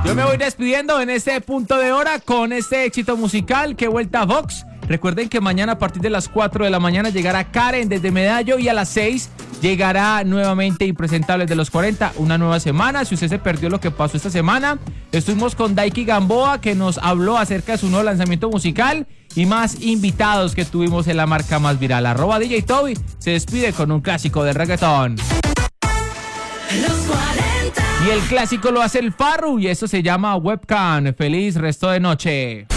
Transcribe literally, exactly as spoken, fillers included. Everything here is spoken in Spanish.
Yo me voy despidiendo en este punto de hora con este éxito musical que vuelta a Vox. Recuerden que mañana a partir de las cuatro de la mañana llegará Karen desde Medallo y a las seis llegará nuevamente Impresentables de los cuarenta, una nueva semana. Si usted se perdió lo que pasó esta semana, estuvimos con Daiki Gamboa, que nos habló acerca de su nuevo lanzamiento musical y más invitados que tuvimos en la marca más viral. Arroba D J Toby se despide con un clásico del reggaetón. Los cuarenta. Y el clásico lo hace el Farru y eso se llama Webcam. Feliz resto de noche.